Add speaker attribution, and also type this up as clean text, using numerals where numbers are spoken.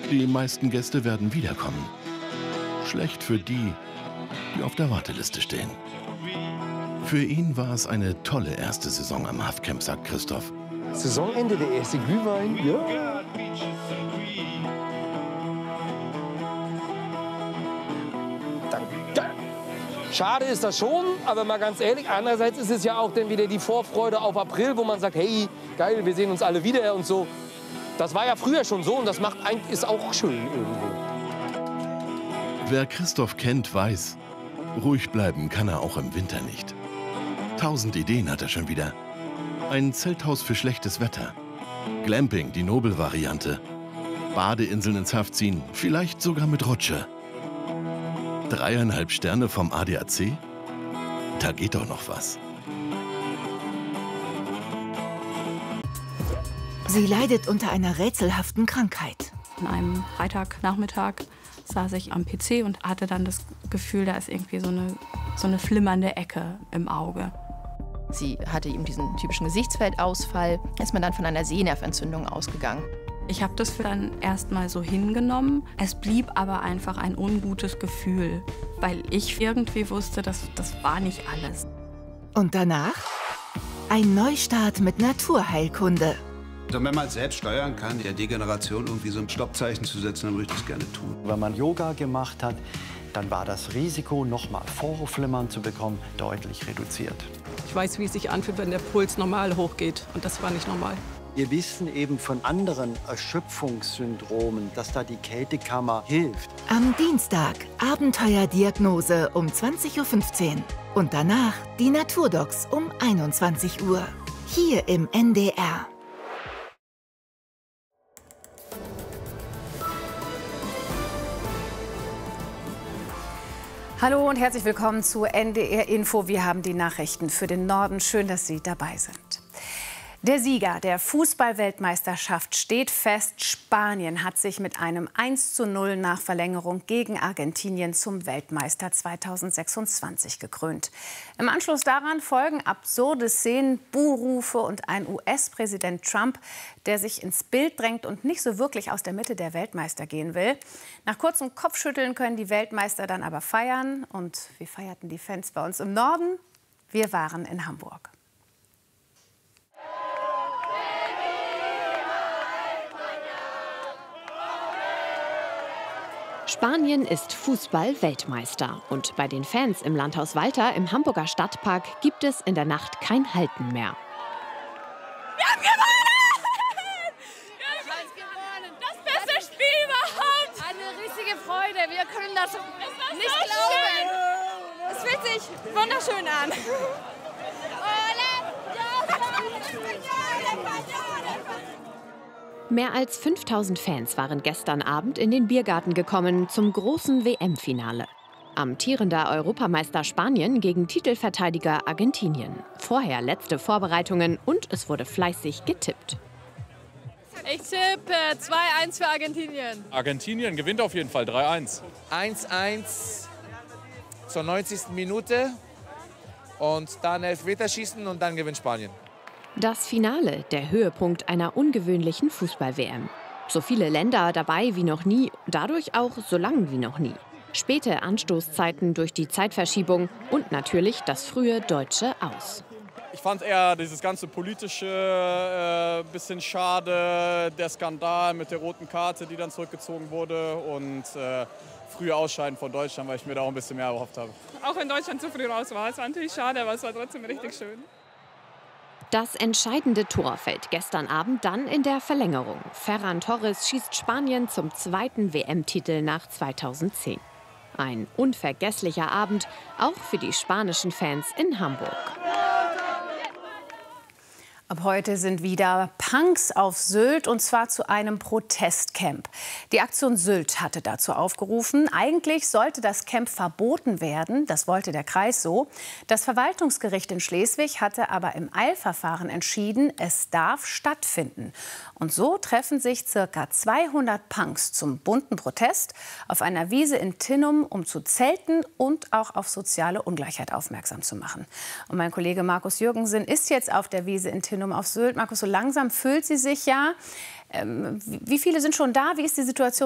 Speaker 1: Die meisten Gäste werden wiederkommen. Schlecht für die, die auf der Warteliste stehen. Für ihn war es eine tolle erste Saison am Hafcamp, sagt Christoph.
Speaker 2: Saisonende, der erste Glühwein, ja. Danke. Schade ist das schon, aber mal ganz ehrlich, andererseits ist es ja auch dann wieder die Vorfreude auf April, wo man sagt, hey, geil, wir sehen uns alle wieder und so. Das war ja früher schon so und das ist auch schön irgendwo.
Speaker 1: Wer Christoph kennt, weiß, ruhig bleiben kann er auch im Winter nicht. 1000 Ideen hat er schon wieder. Ein Zelthaus für schlechtes Wetter. Glamping, die Nobel-Variante. Badeinseln ins Haff ziehen, vielleicht sogar mit Rutsche. 3,5 Sterne vom ADAC? Da geht doch noch was.
Speaker 3: Sie leidet unter einer rätselhaften Krankheit.
Speaker 4: An einem Freitagnachmittag saß ich am PC und hatte dann das Gefühl, da ist irgendwie so eine flimmernde Ecke im Auge.
Speaker 5: Sie hatte eben diesen typischen Gesichtsfeldausfall, ist man dann von einer Sehnerventzündung ausgegangen.
Speaker 4: Ich habe das dann erstmal so hingenommen. Es blieb aber einfach ein ungutes Gefühl, weil ich irgendwie wusste, das war nicht alles.
Speaker 3: Und danach ein Neustart mit Naturheilkunde.
Speaker 6: Also wenn man selbst steuern kann, der Degeneration irgendwie so ein Stoppzeichen zu setzen, dann würde ich das gerne tun.
Speaker 7: Wenn man Yoga gemacht hat, dann war das Risiko, nochmal Vorhofflimmern zu bekommen, deutlich reduziert.
Speaker 8: Ich weiß, wie es sich anfühlt, wenn der Puls normal hochgeht. Und das war nicht normal.
Speaker 7: Wir wissen eben von anderen Erschöpfungssyndromen, dass da die Kältekammer hilft.
Speaker 3: Am Dienstag Abenteuerdiagnose um 20:15 Uhr. Und danach die Naturdocs um 21 Uhr. Hier im NDR.
Speaker 9: Hallo und herzlich willkommen zu NDR Info. Wir haben die Nachrichten für den Norden. Schön, dass Sie dabei sind. Der Sieger der Fußball-Weltmeisterschaft steht fest. Spanien hat sich mit einem 1:0 nach Verlängerung gegen Argentinien zum Weltmeister 2026 gekrönt. Im Anschluss daran folgen absurde Szenen, Buhrufe und ein US-Präsident Trump, der sich ins Bild drängt und nicht so wirklich aus der Mitte der Weltmeister gehen will. Nach kurzem Kopfschütteln können die Weltmeister dann aber feiern. Und wie feierten die Fans bei uns im Norden? Wir waren in Hamburg.
Speaker 10: Spanien ist Fußball-Weltmeister. Und bei den Fans im Landhaus Walter im Hamburger Stadtpark gibt es in der Nacht kein Halten mehr.
Speaker 11: Wir haben gewonnen! Wir haben gewonnen! Das beste Spiel überhaupt! Eine riesige Freude. Wir können das nicht glauben. Es fühlt sich wunderschön an.
Speaker 10: Mehr als 5000 Fans waren gestern Abend in den Biergarten gekommen zum großen WM-Finale. Amtierender Europameister Spanien gegen Titelverteidiger Argentinien. Vorher letzte Vorbereitungen und es wurde fleißig getippt.
Speaker 11: Ich tippe 2:1 für Argentinien.
Speaker 12: Argentinien gewinnt auf jeden Fall 3:1.
Speaker 13: 1:1 zur 90. Minute und dann Elfmeterschießen und dann gewinnt Spanien.
Speaker 10: Das Finale, der Höhepunkt einer ungewöhnlichen Fußball-WM. So viele Länder dabei wie noch nie, dadurch auch so lang wie noch nie. Späte Anstoßzeiten durch die Zeitverschiebung und natürlich das frühe deutsche Aus.
Speaker 12: Ich fand eher dieses ganze politische bisschen schade, der Skandal mit der roten Karte, die dann zurückgezogen wurde und frühe Ausscheiden von Deutschland, weil ich mir da auch ein bisschen mehr erhofft habe.
Speaker 11: Auch wenn Deutschland zu früh raus war, es war natürlich schade, aber es war trotzdem richtig schön.
Speaker 10: Das entscheidende Tor fällt gestern Abend dann in der Verlängerung. Ferran Torres schießt Spanien zum 2. WM-Titel nach 2010. Ein unvergesslicher Abend, auch für die spanischen Fans in Hamburg.
Speaker 9: Ab heute sind wieder Punks auf Sylt, und zwar zu einem Protestcamp. Die Aktion Sylt hatte dazu aufgerufen. Eigentlich sollte das Camp verboten werden, das wollte der Kreis so. Das Verwaltungsgericht in Schleswig hatte aber im Eilverfahren entschieden, es darf stattfinden. Und so treffen sich ca. 200 Punks zum bunten Protest auf einer Wiese in Tinnum, um zu zelten und auch auf soziale Ungleichheit aufmerksam zu machen. Und mein Kollege Markus Jürgensen ist jetzt auf der Wiese in Tinnum auf Sylt. Markus, so langsam füllt sie sich ja. Wie viele sind schon da? Wie ist die Situation?